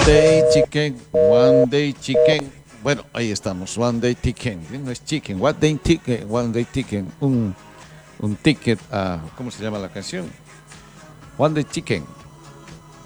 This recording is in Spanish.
day chicken, one day chicken. Bueno, ahí estamos, one day chicken. No es chicken, one day ticket, one day chicken. Un ticket a, ¿cómo se llama la canción? One day chicken.